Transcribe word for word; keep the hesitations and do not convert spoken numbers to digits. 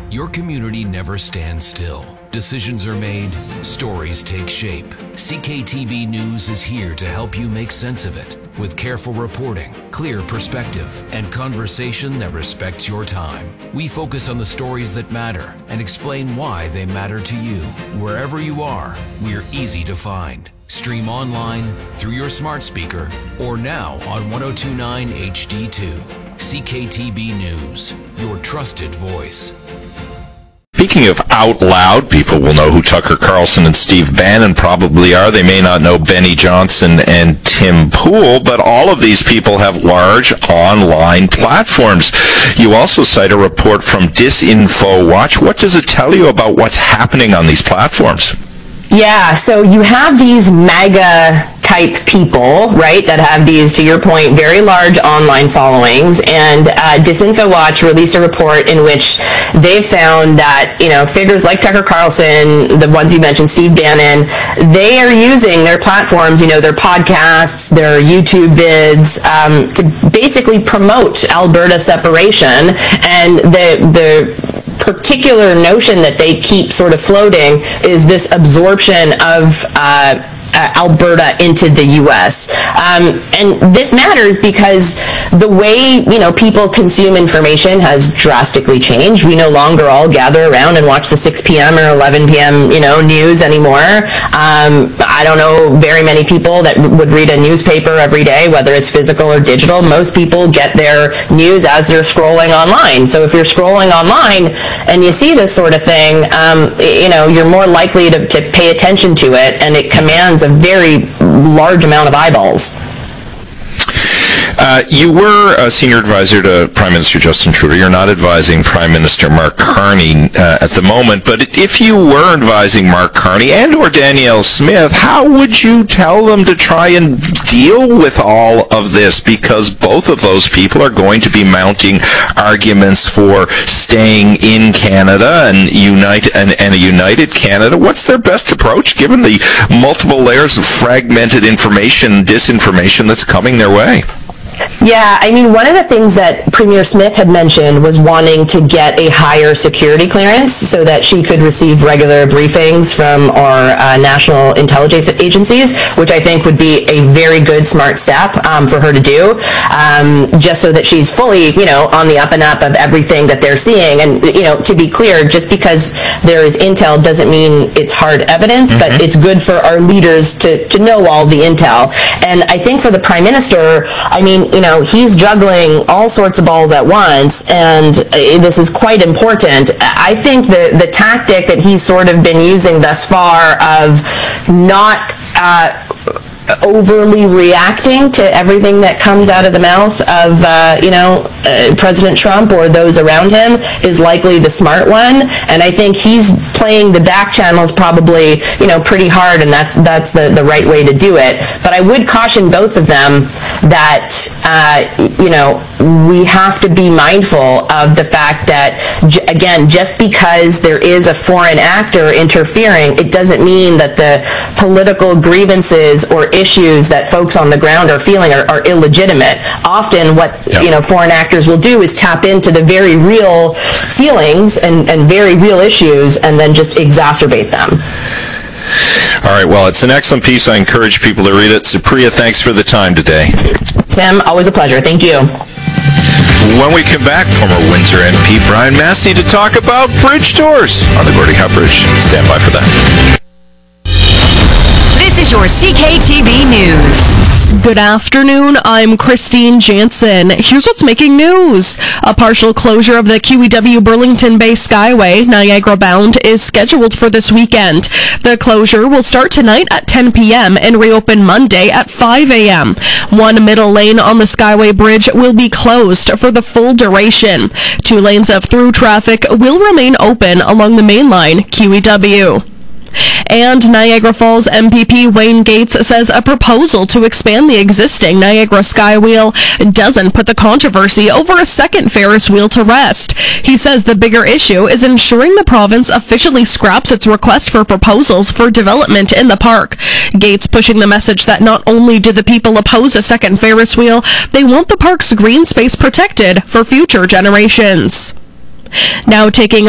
Your community never stands still. Decisions are made, stories take shape. C K T B News is here to help you make sense of it with careful reporting, clear perspective, and conversation that respects your time. We focus on the stories that matter and explain why they matter to you. Wherever you are, we're easy to find. Stream online, through your smart speaker, or now on ten twenty-nine H D two. C K T B News, your trusted voice. Speaking of out loud, people will know who Tucker Carlson and Steve Bannon probably are. They may not know Benny Johnson and Tim Pool, but all of these people have large online platforms. You also cite a report from DisinfoWatch. What does it tell you about what's happening on these platforms? Yeah, so you have these MAGA type people, right, that have these, to your point, very large online followings, and uh, DisinfoWatch released a report in which they found that, you know, figures like Tucker Carlson, the ones you mentioned, Steve Bannon, they are using their platforms, you know, their podcasts, their YouTube vids, um, to basically promote Alberta separation, and the the particular notion that they keep sort of floating is this absorption of uh, Uh, Alberta into the U S Um, and this matters because the way, you know, people consume information has drastically changed. We no longer all gather around and watch the six p.m. or eleven p.m., you know, news anymore. Um, I don't know very many people that w- would read a newspaper every day, whether it's physical or digital. Most people get their news as they're scrolling online. So if you're scrolling online and you see this sort of thing, um, you know, you're more likely to, to pay attention to it, and it commands a very large amount of eyeballs. Uh, you were a senior advisor to Prime Minister Justin Trudeau. You're not advising Prime Minister Mark Carney uh, at the moment, but if you were advising Mark Carney and or Danielle Smith, how would you tell them to try and deal with all of this? Because both of those people are going to be mounting arguments for staying in Canada and, unite, and, and a united Canada. What's their best approach given the multiple layers of fragmented information, disinformation that's coming their way? Yeah, I mean, one of the things that Premier Smith had mentioned was wanting to get a higher security clearance so that she could receive regular briefings from our uh, national intelligence agencies, which I think would be a very good, smart step um, for her to do, um, just so that she's fully, you know, on the up and up of everything that they're seeing. And, you know, to be clear, just because there is intel doesn't mean it's hard evidence, mm-hmm. but it's good for our leaders to, to know all the intel. And I think for the Prime Minister, I mean, you know, he's juggling all sorts of balls at once, and uh, this is quite important. I think the, the tactic that he's sort of been using thus far of not uh, overly reacting to everything that comes out of the mouth of, uh, you know, uh, President Trump or those around him is likely the smart one. And I think he's playing the back channels probably, you know, pretty hard, and that's that's the, the right way to do it. But I would caution both of them that, uh, you know, we have to be mindful of the fact that, j- again, just because there is a foreign actor interfering, it doesn't mean that the political grievances or issues that folks on the ground are feeling are, are illegitimate. Often what, yep. you know, foreign actors will do is tap into the very real feelings and, and very real issues and then just exacerbate them. All right, well, it's an excellent piece. I encourage people to read it. Supriya, thanks for the time today. Tim, always a pleasure. Thank you. When we come back, former Windsor M P Brian Massey to talk about bridge tours on the Gordie Howe Bridge. Stand by for that. This is your C K T B News. Good afternoon, I'm Christine Jansen. Here's what's making news. A partial closure of the Q E W Burlington Bay Skyway, Niagara bound, is scheduled for this weekend. The closure will start tonight at ten p.m. and reopen Monday at five a.m. One middle lane on the Skyway Bridge will be closed for the full duration. Two lanes of through traffic will remain open along the main line, Q E W. And Niagara Falls M P P Wayne Gates says a proposal to expand the existing Niagara Skywheel doesn't put the controversy over a second Ferris wheel to rest. He says the bigger issue is ensuring the province officially scraps its request for proposals for development in the park. Gates pushing the message that not only do the people oppose a second Ferris wheel, they want the park's green space protected for future generations. Now taking